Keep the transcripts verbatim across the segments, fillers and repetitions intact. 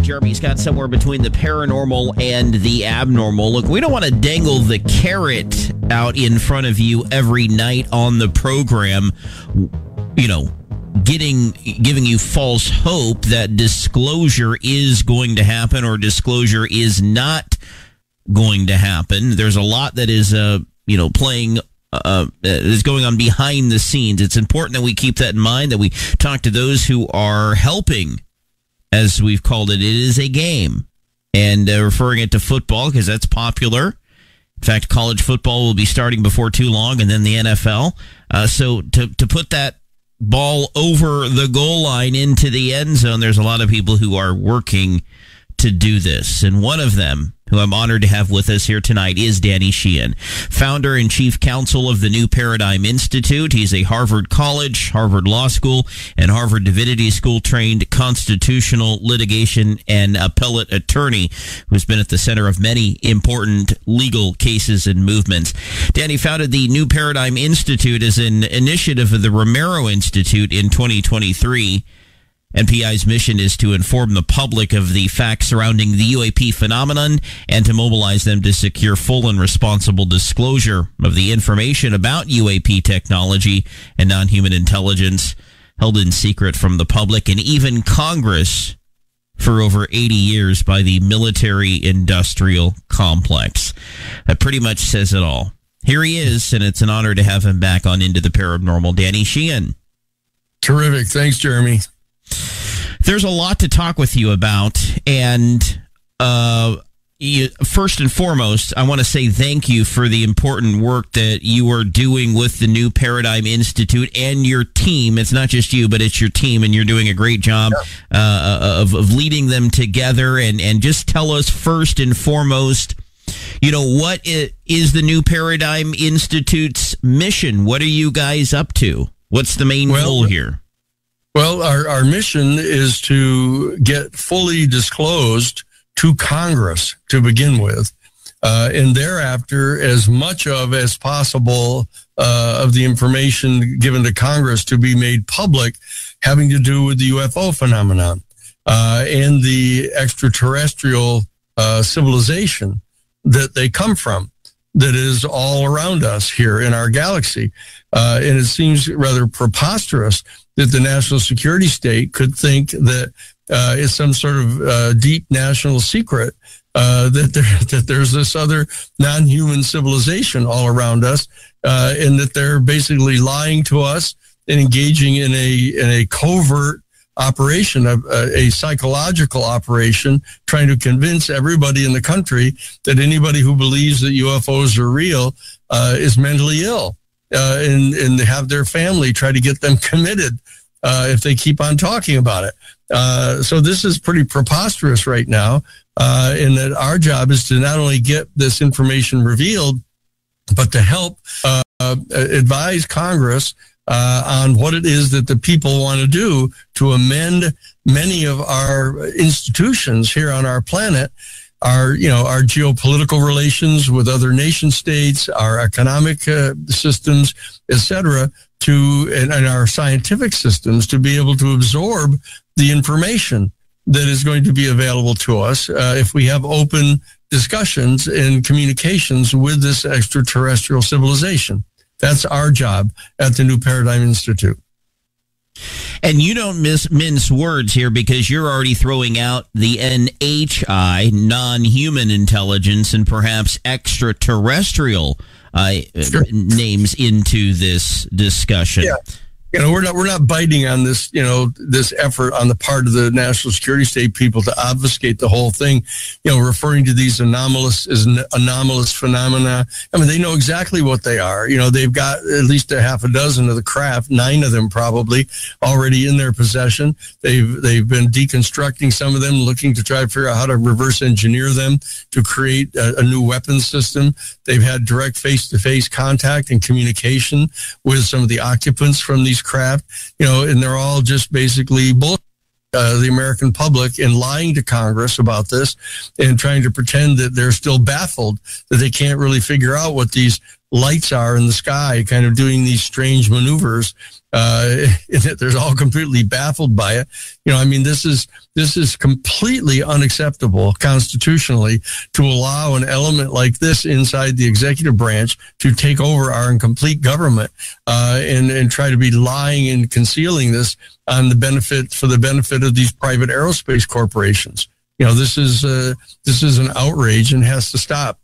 Jeremy Scott, somewhere between the paranormal and the abnormal. Look, we don't want to dangle the carrot out in front of you every night on the program, you know, getting giving you false hope that disclosure is going to happen or disclosure is not going to happen. There's a lot that is, uh, you know, playing Uh, is going on behind the scenes. It's important that we keep that in mind, that we talk to those who are helping, as we've called it. It is a game, and uh, referring it to football because that's popular. In fact, college football will be starting before too long, and then the N F L. Uh, so to to put that ball over the goal line into the end zone, there's a lot of people who are working to do this, and one of them, who I'm honored to have with us here tonight, is Danny Sheehan, founder and chief counsel of the New Paradigm Institute. He's a Harvard College, Harvard Law School, and Harvard Divinity School trained constitutional litigation and appellate attorney who's been at the center of many important legal cases and movements. Danny founded the New Paradigm Institute as an initiative of the Romero Institute in twenty twenty-three. N P I's mission is to inform the public of the facts surrounding the U A P phenomenon and to mobilize them to secure full and responsible disclosure of the information about U A P technology and non-human intelligence held in secret from the public and even Congress for over eighty years by the military-industrial complex. That pretty much says it all. Here he is, and it's an honor to have him back on Into the Paranormal. Danny Sheehan. Terrific. Thanks, Jeremy. There's a lot to talk with you about, and uh, you, first and foremost, I want to say thank you for the important work that you are doing with the New Paradigm Institute and your team. It's not just you, but it's your team, and you're doing a great job uh, of, of leading them together. And, and just tell us first and foremost, you know, what is the New Paradigm Institute's mission? What are you guys up to? What's the main well, goal here? Well, our, our mission is to get fully disclosed to Congress to begin with, uh, and thereafter as much of as possible uh, of the information given to Congress to be made public having to do with the U F O phenomenon uh, and the extraterrestrial uh, civilization that they come from, that is all around us here in our galaxy. Uh, and it seems rather preposterous that the national security state could think that uh, it's some sort of uh, deep national secret uh, that there, that there's this other non-human civilization all around us, uh, and that they're basically lying to us and engaging in a in a covert operation, a, a psychological operation, trying to convince everybody in the country that anybody who believes that U F Os are real uh, is mentally ill. Uh, and, and have their family try to get them committed uh, if they keep on talking about it. Uh, so this is pretty preposterous right now, uh, in that our job is to not only get this information revealed, but to help uh, uh, advise Congress uh, on what it is that the people want to do to amend many of our institutions here on our planet. Our, you know, our geopolitical relations with other nation states, our economic uh, systems, et cetera, to and, and our scientific systems to be able to absorb the information that is going to be available to us uh, if we have open discussions and communications with this extraterrestrial civilization. That's our job at the New Paradigm Institute. And you don't miss, mince words here, because you're already throwing out the N H I, non-human intelligence, and perhaps extraterrestrial uh, sure. names into this discussion. Yeah. You know, we're not we're not biting on this, you know, this effort on the part of the national security state people to obfuscate the whole thing, you know, referring to these anomalous as anomalous phenomena. I mean, they know exactly what they are. You know, they've got at least a half a dozen of the craft, nine of them probably already in their possession. They've they've been deconstructing some of them, looking to try to figure out how to reverse engineer them to create a, a new weapons system. They've had direct face-to-face contact and communication with some of the occupants from these craft, you know, and they're all just basically bull uh, the American public and lying to Congress about this and trying to pretend that they're still baffled, that they can't really figure out what these lights are in the sky, kind of doing these strange maneuvers uh, they're all completely baffled by it. You know, I mean, this is this is completely unacceptable constitutionally to allow an element like this inside the executive branch to take over our incomplete government uh, and and try to be lying and concealing this on the benefit for the benefit of these private aerospace corporations. You know, this is uh, this is an outrage and has to stop.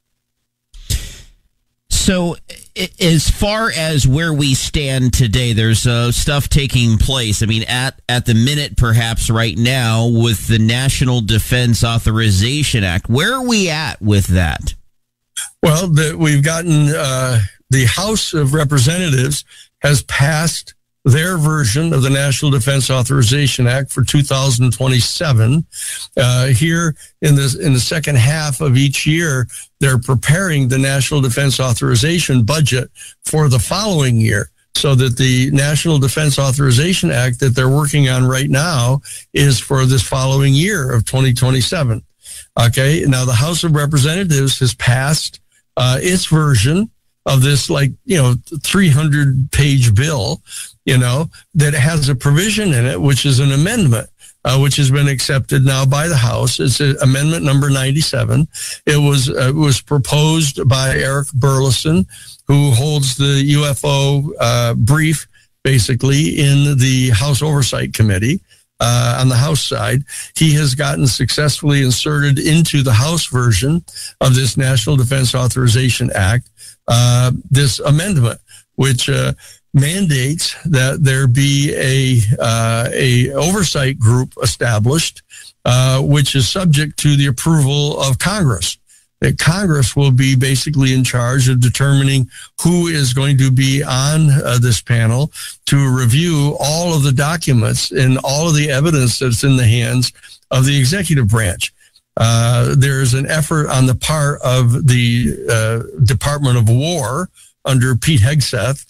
So, as far as where we stand today, there's uh, stuff taking place. I mean, at, at the minute, perhaps right now, with the National Defense Authorization Act. Where are we at with that? Well, the, we've gotten uh, the House of Representatives has passed their version of the National Defense Authorization Act for two thousand twenty-seven. Uh, here in the in the second half of each year, they're preparing the National Defense Authorization budget for the following year, so that the National Defense Authorization Act that they're working on right now is for this following year of twenty twenty-seven. Okay, now the House of Representatives has passed uh, its version of this, like, you know, three hundred page bill, you know, that has a provision in it, which is an amendment, uh, which has been accepted now by the House. It's a, amendment number ninety-seven. It was uh, was proposed by Eric Burleson, who holds the U F O uh, brief, basically, in the House Oversight Committee. Uh, on the House side, he has gotten successfully inserted into the House version of this National Defense Authorization Act, uh, this amendment, which uh, mandates that there be a uh, a oversight group established, uh, which is subject to the approval of Congress. That Congress will be basically in charge of determining who is going to be on uh, this panel to review all of the documents and all of the evidence that's in the hands of the executive branch. Uh, there's an effort on the part of the uh, Department of War under Pete Hegseth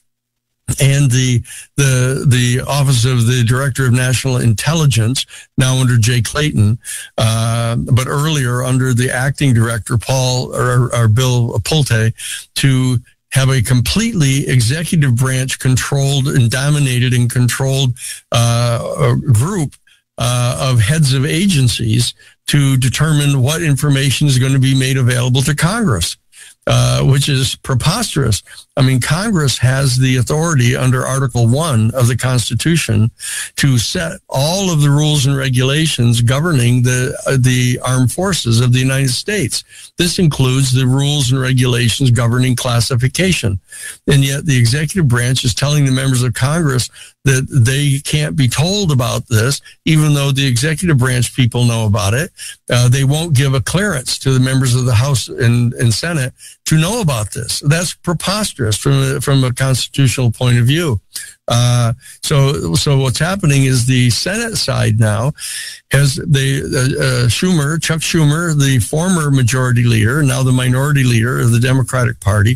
and the the the Office of the Director of National Intelligence, now under Jay Clayton, uh, but earlier under the acting director, Paul or, or Bill Pulte, to have a completely executive branch controlled and dominated and controlled uh, group uh, of heads of agencies to determine what information is going to be made available to Congress. Uh, which is preposterous. I mean, Congress has the authority under Article One of the Constitution to set all of the rules and regulations governing the uh, the armed forces of the United States. This includes the rules and regulations governing classification. And yet the executive branch is telling the members of Congress that they can't be told about this, even though the executive branch people know about it. Uh, they won't give a clearance to the members of the House and, and Senate to know about this. That's preposterous from a, from a constitutional point of view. Uh, so, so what's happening is the Senate side now has the uh, uh, Schumer, Chuck Schumer, the former majority leader, now the minority leader of the Democratic Party,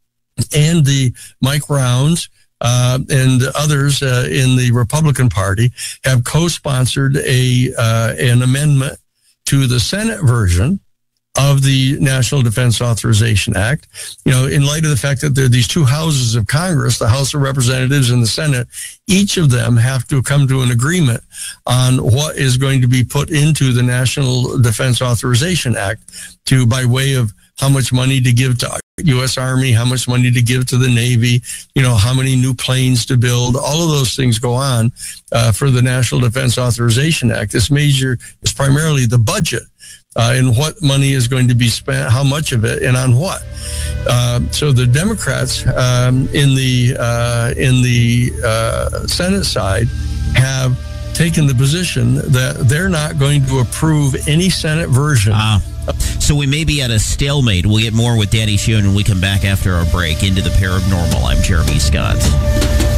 and the Mike Rounds, Uh, and others uh, in the Republican Party have co-sponsored a uh, an amendment to the Senate version of the National Defense Authorization Act. You know, in light of the fact that there are these two houses of Congress, the House of Representatives and the Senate, each of them have to come to an agreement on what is going to be put into the National Defense Authorization Act to, by way of how much money to give to U S Army, how much money to give to the Navy, you know, how many new planes to build. All of those things go on uh, for the National Defense Authorization Act. This major is primarily the budget uh, and what money is going to be spent, how much of it, and on what. Uh, so the Democrats um, in the uh, in the uh, Senate side have taken the position that they're not going to approve any Senate version. Uh. So we may be at a stalemate. We'll get more with Danny Sheehan when we come back after our break into the paranormal. I'm Jeremy Scott.